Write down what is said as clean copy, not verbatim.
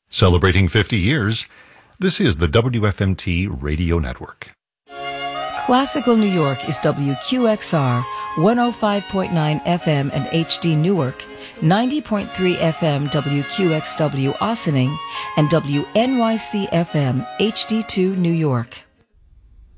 Celebrating 50 years, this is the WFMT Radio Network. Classical New York is WQXR, 105.9 FM and HD Newark, 90.3 FM WQXW Ossining, and WNYC FM HD2 New York.